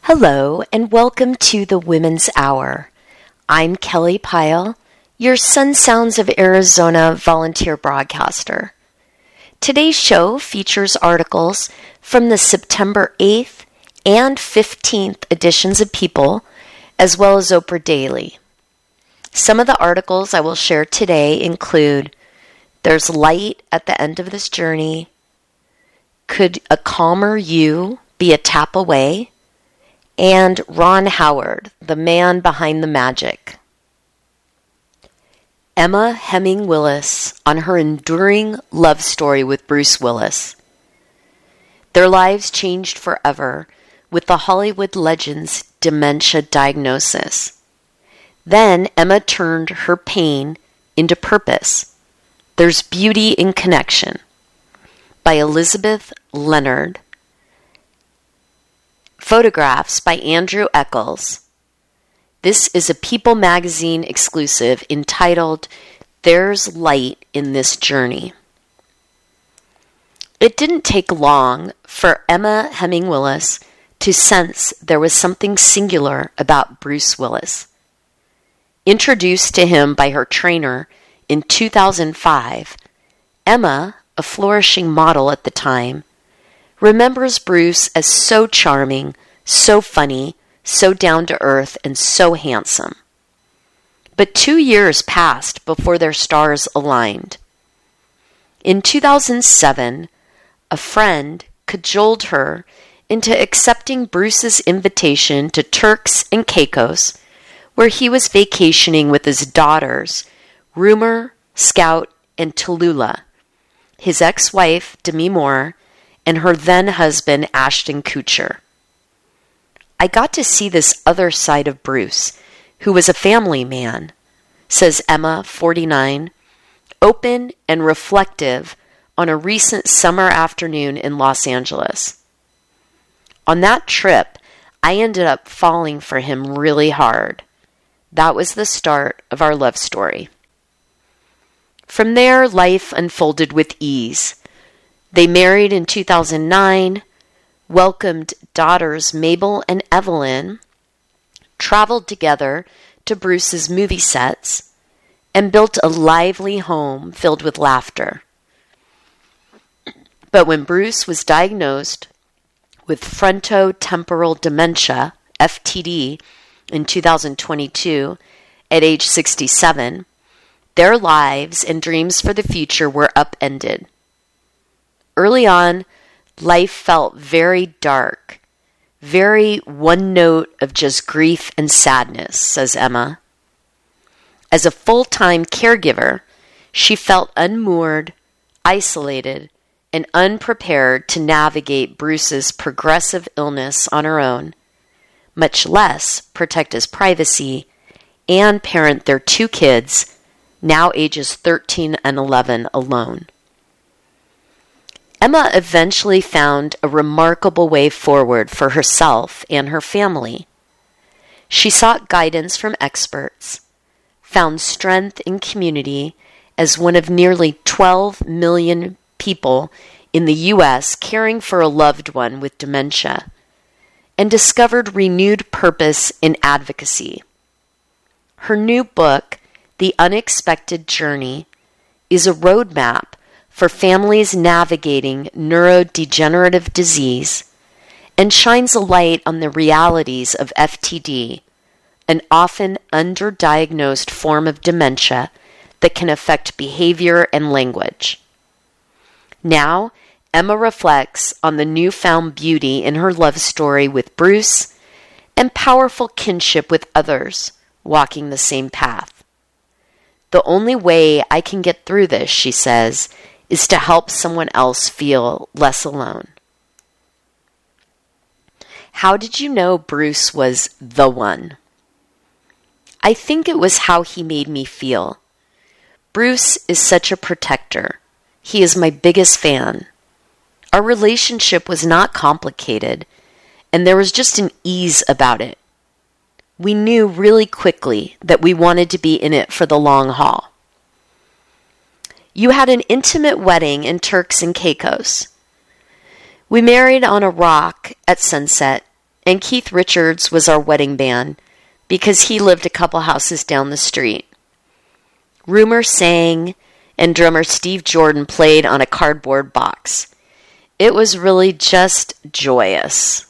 Hello, and welcome to the Women's Hour. I'm Kelly Pyle, your Sun Sounds of Arizona volunteer broadcaster. Today's show features articles from the September 8th and 15th editions of People, as well as Oprah Daily. Some of the articles I will share today include There's Light at the End of This Journey, Could a Calmer You Be a Tap Away? And Ron Howard, the man behind the magic. Emma Heming Willis on her enduring love story with Bruce Willis. Their lives changed forever with the Hollywood legend's dementia diagnosis. Then Emma turned her pain into purpose. There's Beauty in Connection by Elizabeth Leonard. Photographs by Andrew Eccles. This is a People magazine exclusive entitled There's Light in This Journey. It didn't take long for Emma Heming Willis to sense there was something singular about Bruce Willis. Introduced to him by her trainer in 2005, Emma, a flourishing model at the time, remembers Bruce as so charming, so funny, so down-to-earth, and so handsome. But 2 years passed before their stars aligned. In 2007, a friend cajoled her into accepting Bruce's invitation to Turks and Caicos, where he was vacationing with his daughters, Rumor, Scout, and Tallulah, his ex-wife, Demi Moore, and her then-husband, Ashton Kutcher. I got to see this other side of Bruce, who was a family man, says Emma, 49, open and reflective on a recent summer afternoon in Los Angeles. On that trip, I ended up falling for him really hard. That was the start of our love story. From there, life unfolded with ease. They married in 2009, welcomed daughters Mabel and Evelyn, traveled together to Bruce's movie sets, and built a lively home filled with laughter. But when Bruce was diagnosed with frontotemporal dementia, FTD, in 2022, at age 67, their lives and dreams for the future were upended. Early on, life felt very dark, very one note of just grief and sadness, says Emma. As a full-time caregiver, she felt unmoored, isolated, and unprepared to navigate Bruce's progressive illness on her own, much less protect his privacy and parent their 2 kids, now ages 13 and 11, alone. Emma eventually found a remarkable way forward for herself and her family. She sought guidance from experts, found strength in community as one of nearly 12 million people in the U.S. caring for a loved one with dementia, and discovered renewed purpose in advocacy. Her new book, The Unexpected Journey, is a roadmap for families navigating neurodegenerative disease and shines a light on the realities of FTD, an often underdiagnosed form of dementia that can affect behavior and language. Now, Emma reflects on the newfound beauty in her love story with Bruce and powerful kinship with others walking the same path. The only way I can get through this, she says, is to help someone else feel less alone. How did you know Bruce was the one? I think it was how he made me feel. Bruce is such a protector. He is my biggest fan. Our relationship was not complicated, and there was just an ease about it. We knew really quickly that we wanted to be in it for the long haul. You had an intimate wedding in Turks and Caicos. We married on a rock at sunset and Keith Richards was our wedding band because he lived a couple houses down the street. Rumor sang, and drummer Steve Jordan played on a cardboard box. It was really just joyous.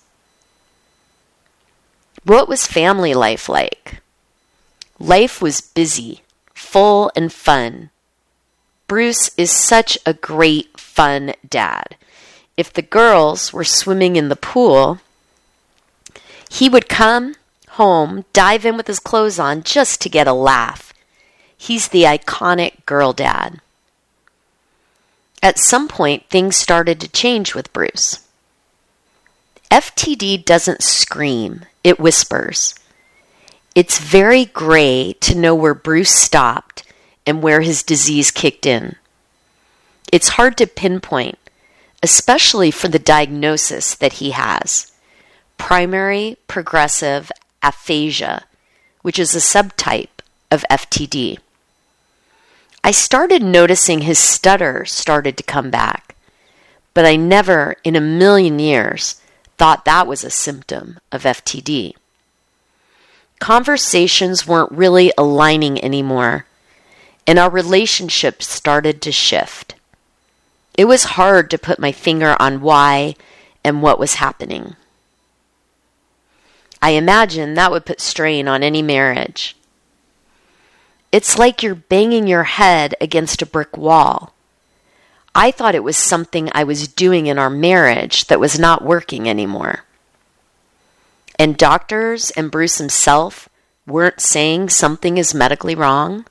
What was family life like? Life was busy, full, and fun. Bruce is such a great, fun dad. If the girls were swimming in the pool, he would come home, dive in with his clothes on just to get a laugh. He's the iconic girl dad. At some point, things started to change with Bruce. FTD doesn't scream, it whispers. It's very gray to know where Bruce stopped and where his disease kicked in. It's hard to pinpoint, especially for the diagnosis that he has. Primary progressive aphasia, which is a subtype of FTD. I started noticing his stutter started to come back, but I never in a million years thought that was a symptom of FTD. Conversations weren't really aligning anymore, and our relationship started to shift. It was hard to put my finger on why and what was happening. I imagine that would put strain on any marriage. It's like you're banging your head against a brick wall. I thought it was something I was doing in our marriage that was not working anymore. And doctors and Bruce himself weren't saying something is medically wrong?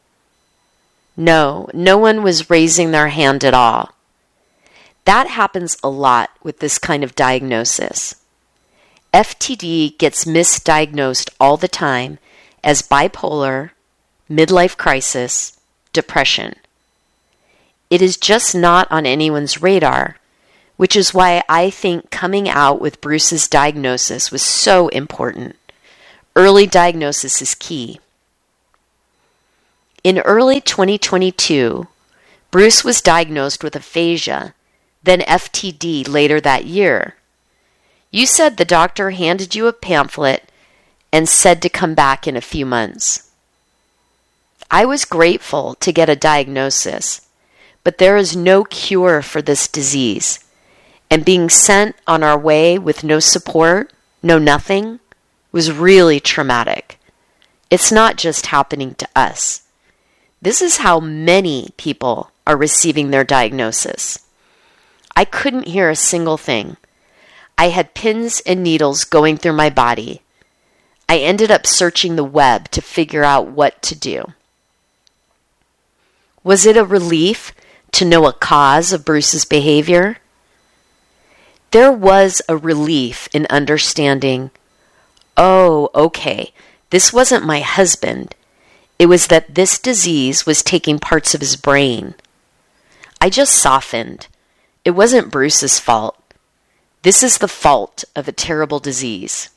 No one was raising their hand at all. That happens a lot with this kind of diagnosis. FTD gets misdiagnosed all the time as bipolar, midlife crisis, depression. It is just not on anyone's radar, which is why I think coming out with Bruce's diagnosis was so important. Early diagnosis is key. In early 2022, Bruce was diagnosed with aphasia, then FTD later that year. You said the doctor handed you a pamphlet and said to come back in a few months. I was grateful to get a diagnosis, but there is no cure for this disease, and being sent on our way with no support, no nothing, was really traumatic. It's not just happening to us. This is how many people are receiving their diagnosis. I couldn't hear a single thing. I had pins and needles going through my body. I ended up searching the web to figure out what to do. Was it a relief to know a cause of Bruce's behavior? There was a relief in understanding, oh, okay, this wasn't my husband. It was that this disease was taking parts of his brain. I just softened. It wasn't Bruce's fault. This is the fault of a terrible disease.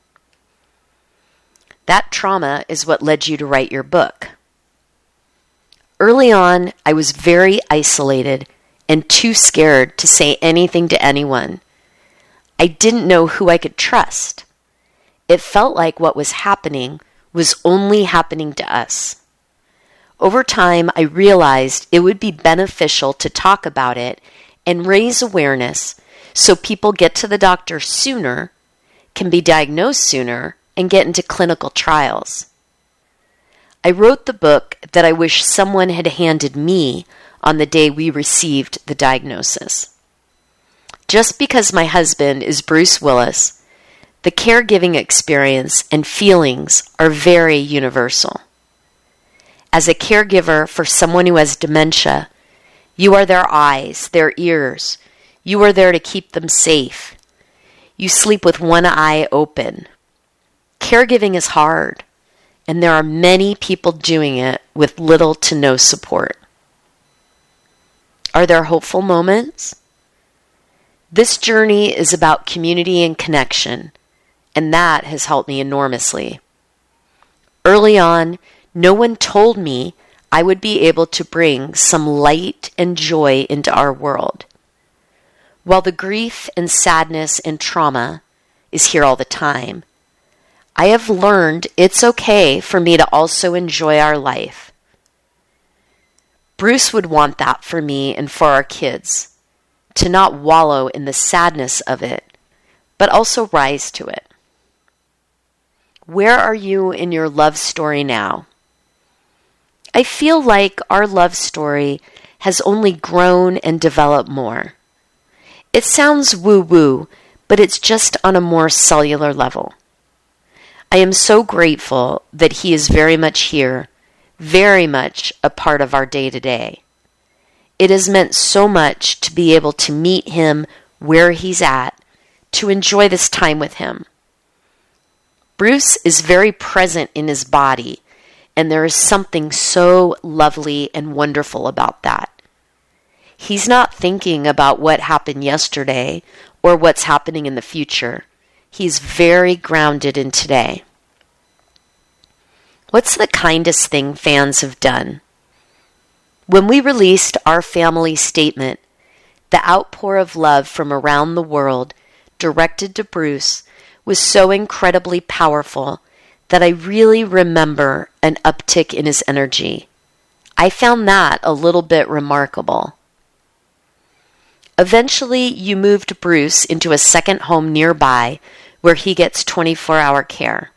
That trauma is what led you to write your book. Early on, I was very isolated and too scared to say anything to anyone. I didn't know who I could trust. It felt like what was happening was only happening to us. Over time, I realized it would be beneficial to talk about it and raise awareness so people get to the doctor sooner, can be diagnosed sooner, and get into clinical trials. I wrote the book that I wish someone had handed me on the day we received the diagnosis. Just because my husband is Bruce Willis, the caregiving experience and feelings are very universal. As a caregiver for someone who has dementia, you are their eyes, their ears. You are there to keep them safe. You sleep with one eye open. Caregiving is hard, and there are many people doing it with little to no support. Are there hopeful moments? This journey is about community and connection, and that has helped me enormously. Early on, no one told me I would be able to bring some light and joy into our world. While the grief and sadness and trauma is here all the time. I have learned it's okay for me to also enjoy our life. Bruce would want that for me and for our kids, to not wallow in the sadness of it, but also rise to it. Where are you in your love story now? I feel like our love story has only grown and developed more. It sounds woo-woo, but it's just on a more cellular level. I am so grateful that he is very much here, very much a part of our day-to-day. It has meant so much to be able to meet him where he's at, to enjoy this time with him. Bruce is very present in his body, and there is something so lovely and wonderful about that. He's not thinking about what happened yesterday or what's happening in the future. He's very grounded in today. What's the kindest thing fans have done? When we released our family statement, the outpour of love from around the world directed to Bruce was so incredibly powerful that I really remember an uptick in his energy. I found that a little bit remarkable. Eventually, you moved Bruce into a second home nearby where he gets 24-hour care.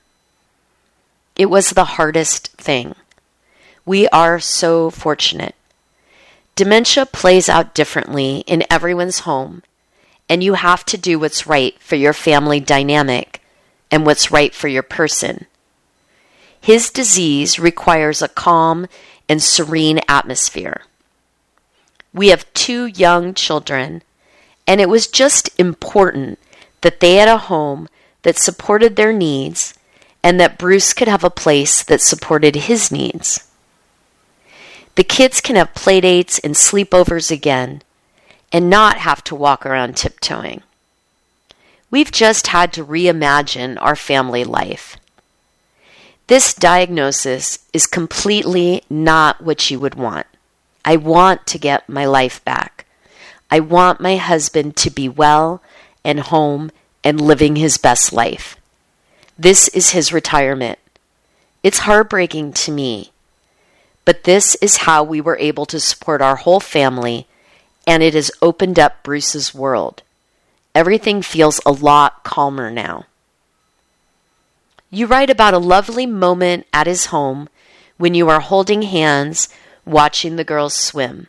It was the hardest thing. We are so fortunate. Dementia plays out differently in everyone's home, and you have to do what's right for your family dynamic and what's right for your person. His disease requires a calm and serene atmosphere. We have 2 young children, and it was just important that they had a home that supported their needs and that Bruce could have a place that supported his needs. The kids can have play dates and sleepovers again and not have to walk around tiptoeing. We've just had to reimagine our family life. This diagnosis is completely not what you would want. I want to get my life back. I want my husband to be well and home and living his best life. This is his retirement. It's heartbreaking to me, but this is how we were able to support our whole family, and it has opened up Bruce's world. Everything feels a lot calmer now. You write about a lovely moment at his home when you are holding hands, watching the girls swim.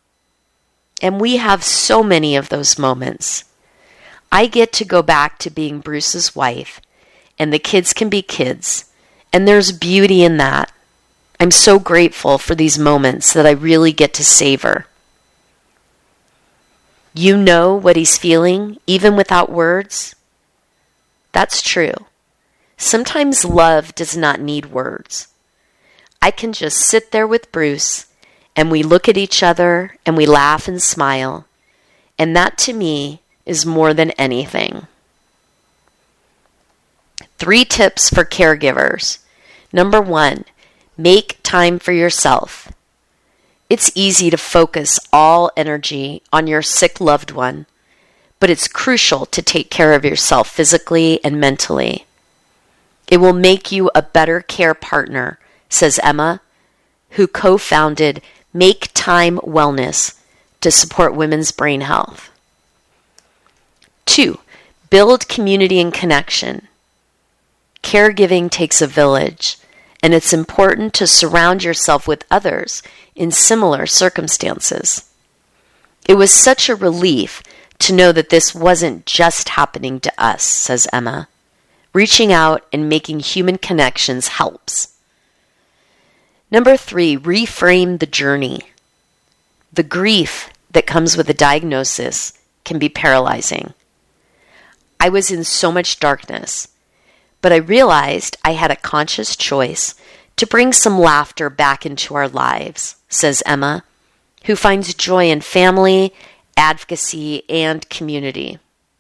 And we have so many of those moments. I get to go back to being Bruce's wife, and the kids can be kids, and there's beauty in that. I'm so grateful for these moments that I really get to savor. You know what he's feeling, even without words? That's true. Sometimes love does not need words. I can just sit there with Bruce, and we look at each other, and we laugh and smile, and that to me is more than anything. 3 tips for caregivers. Number 1, make time for yourself. It's easy to focus all energy on your sick loved one, but it's crucial to take care of yourself physically and mentally. It will make you a better care partner, says Emma, who co-founded Make Time Wellness to support women's brain health. 2, build community and connection. Caregiving takes a village, and it's important to surround yourself with others in similar circumstances. It was such a relief to know that this wasn't just happening to us, says Emma. Reaching out and making human connections helps. Number 3, reframe the journey. The grief that comes with a diagnosis can be paralyzing. I was in so much darkness, but I realized I had a conscious choice to bring some laughter back into our lives, says Emma, who finds joy in family, advocacy, and community.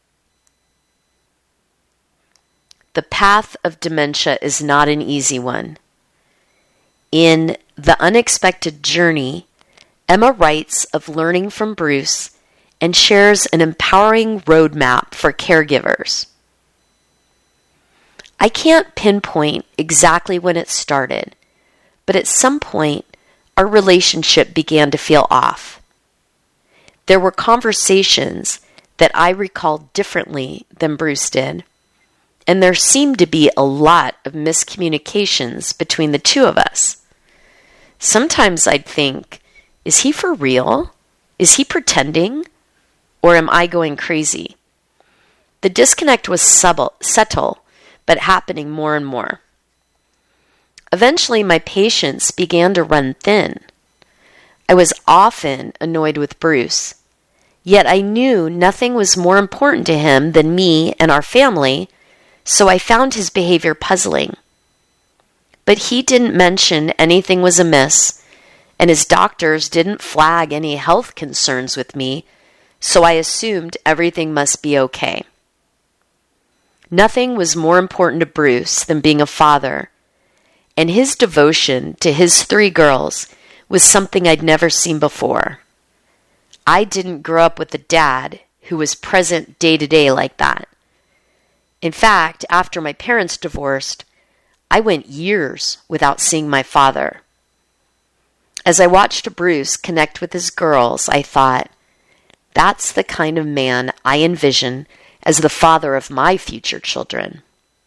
The path of dementia is not an easy one. In The Unexpected Journey, Emma writes of learning from Bruce and shares an empowering roadmap for caregivers. I can't pinpoint exactly when it started, but at some point, our relationship began to feel off. There were conversations that I recalled differently than Bruce did, and there seemed to be a lot of miscommunications between the two of us. Sometimes I'd think, is he for real? Is he pretending? Or am I going crazy? The disconnect was subtle, but happening more and more. Eventually, my patience began to run thin. I was often annoyed with Bruce, yet I knew nothing was more important to him than me and our family, so I found his behavior puzzling. But he didn't mention anything was amiss, and his doctors didn't flag any health concerns with me, so I assumed everything must be okay. Nothing was more important to Bruce than being a father, and his devotion to his 3 girls was something I'd never seen before. I didn't grow up with a dad who was present day to day like that. In fact, after my parents divorced, I went years without seeing my father. As I watched Bruce connect with his girls, I thought, that's the kind of man I envision as the father of my future children.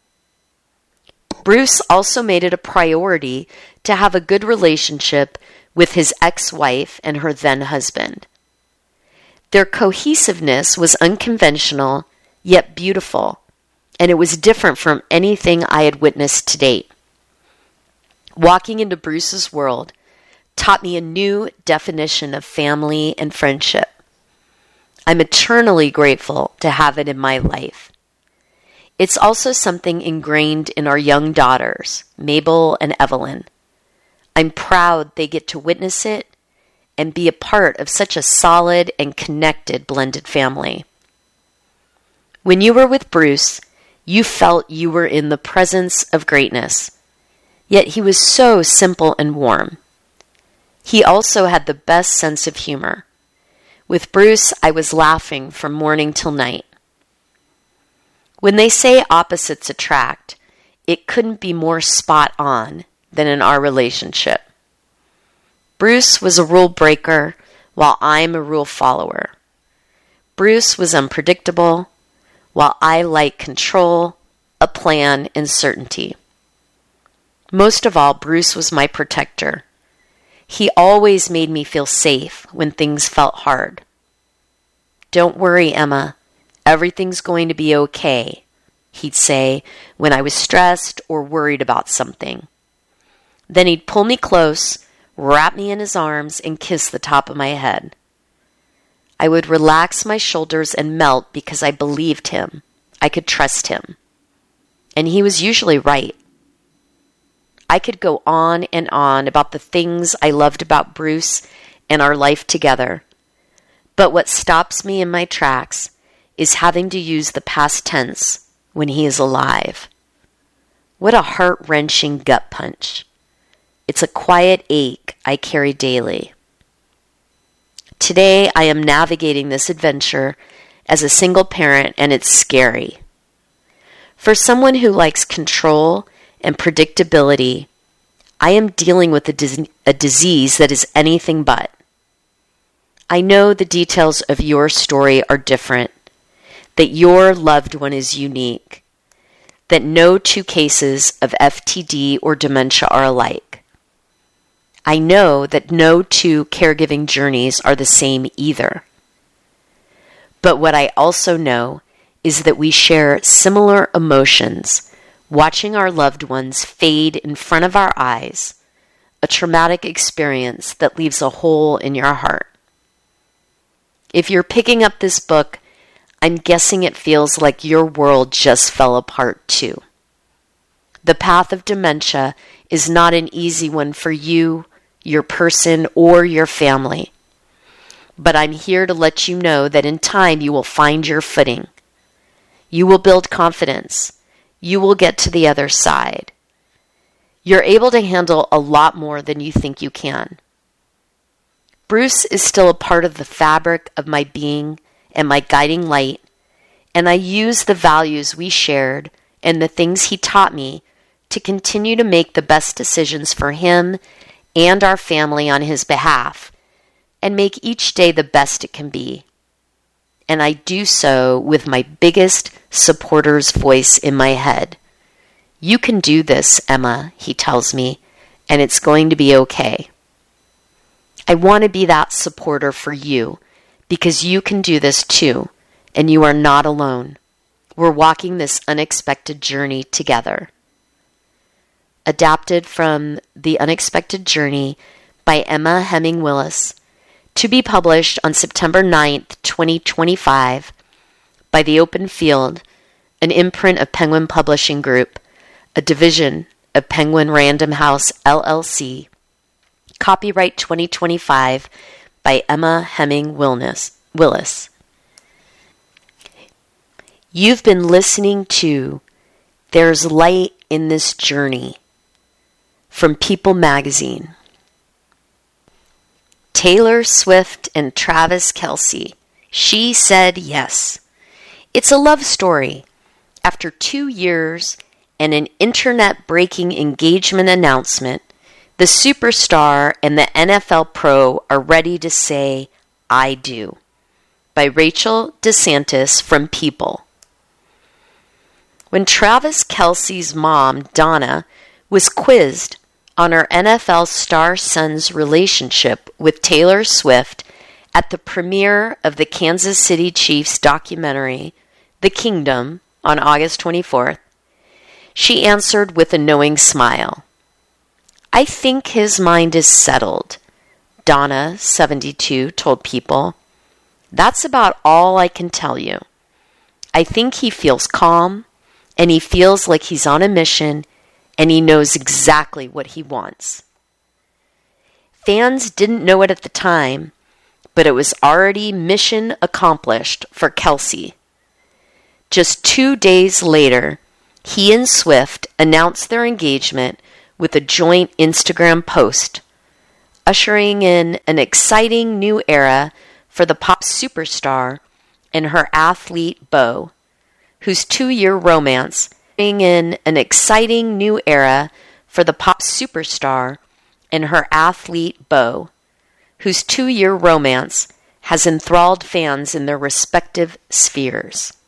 Bruce also made it a priority to have a good relationship with his ex-wife and her then-husband. Their cohesiveness was unconventional, yet beautiful, and it was different from anything I had witnessed to date. Walking into Bruce's world taught me a new definition of family and friendship. I'm eternally grateful to have it in my life. It's also something ingrained in our young daughters, Mabel and Evelyn. I'm proud they get to witness it and be a part of such a solid and connected blended family. When you were with Bruce, you felt you were in the presence of greatness, yet he was so simple and warm. He also had the best sense of humor. With Bruce, I was laughing from morning till night. When they say opposites attract, it couldn't be more spot on than in our relationship. Bruce was a rule breaker, while I'm a rule follower. Bruce was unpredictable, while I like control, a plan, and certainty. Most of all, Bruce was my protector. He always made me feel safe when things felt hard. Don't worry, Emma. Everything's going to be okay, he'd say when I was stressed or worried about something. Then he'd pull me close, wrap me in his arms, and kiss the top of my head. I would relax my shoulders and melt because I believed him. I could trust him. And he was usually right. I could go on and on about the things I loved about Bruce and our life together. But what stops me in my tracks is having to use the past tense when he is alive. What a heart-wrenching gut punch. It's a quiet ache I carry daily. Today I am navigating this adventure as a single parent, and it's scary. For someone who likes control and predictability, I am dealing with a disease that is anything but. I know the details of your story are different, that your loved one is unique, that no 2 cases of FTD or dementia are alike. I know that no 2 caregiving journeys are the same either. But what I also know is that we share similar emotions, watching our loved ones fade in front of our eyes, a traumatic experience that leaves a hole in your heart. If you're picking up this book, I'm guessing it feels like your world just fell apart too. The path of dementia is not an easy one for you, your person, or your family. But I'm here to let you know that in time you will find your footing. You will build confidence. You will get to the other side. You're able to handle a lot more than you think you can. Bruce is still a part of the fabric of my being and my guiding light, and I use the values we shared and the things he taught me to continue to make the best decisions for him and our family on his behalf, and make each day the best it can be. And I do so with my biggest supporter's voice in my head. You can do this, Emma, he tells me, and it's going to be okay. I want to be that supporter for you because you can do this too, and you are not alone. We're walking this unexpected journey together. Adapted from The Unexpected Journey by Emma Heming Willis, to be published on September 9th, 2025, by The Open Field, an imprint of Penguin Publishing Group, a division of Penguin Random House, LLC. Copyright 2025 by Emma Heming Willis. You've been listening to There's Light in This Journey from People Magazine. Taylor Swift and Travis Kelce. She said yes. It's a love story. After 2 years and an internet-breaking engagement announcement, the superstar and the NFL pro are ready to say, I do. By Rachel DeSantis from People. When Travis Kelce's mom, Donna, was quizzed on her NFL star son's relationship with Taylor Swift at the premiere of the Kansas City Chiefs documentary, The Kingdom, on August 24th, she answered with a knowing smile. I think his mind is settled, Donna, 72, told People. That's about all I can tell you. I think he feels calm, and he feels like he's on a mission, and he knows exactly what he wants. Fans didn't know it at the time, but it was already mission accomplished for Kelce. Just 2 days later, he and Swift announced their engagement with a joint Instagram post, ushering in an exciting new era for the pop superstar and her athlete beau, whose 2-year romance in an exciting new era for the pop superstar and her athlete beau, whose 2-year romance has enthralled fans in their respective spheres.